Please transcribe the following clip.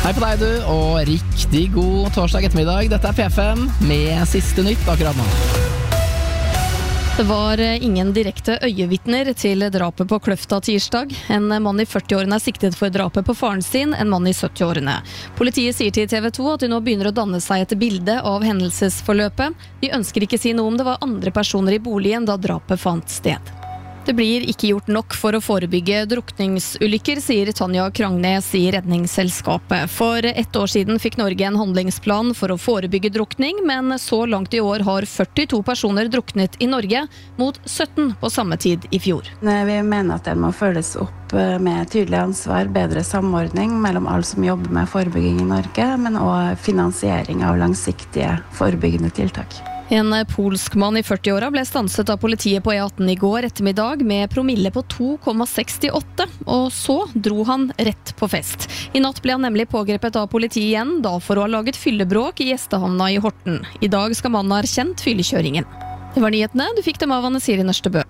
Hei på deg du, og riktig god torsdag ettermiddag. Dette P5 med siste nytt akkurat nå. Det var ingen direkte øyevitner til drapet på Kløfta tirsdag. En mann i 40-årene siktet for drapet på faren sin, en mann i 70-årene. Politiet sier til TV 2 at de nå begynner å danne seg et bilde av hendelsesforløpet. De ønsker ikke si noe om det var andre personer i boligen da drapet fant sted. Det blir ikke gjort nok for å forebygge drukningsulykker, sier Tanja Krangnes i Redningsselskapet. For 1 år siden fikk Norge en handlingsplan for å forebygge drukning, men så langt i år har 42 personer druknet i Norge, mot 17 på samme tid i fjor. Vi mener at det må følges opp med tydelig ansvar, bedre samordning mellom alle som jobber med forebygging i Norge, men også finansiering av langsiktige forebyggende tiltak. En polsk mann i 40-åra ble stanset av politiet på E18 i går ettermiddag med promille på 2,68, og så dro han rett på fest. I natt ble han nemlig pågrepet av politiet igjen, da for å ha laget fyllebråk i gjestehavna i Horten. I dag skal mannen ha erkjent fyllekjøringen. Det var nyhetene, du fikk dem av Anne Siri Nørstebø.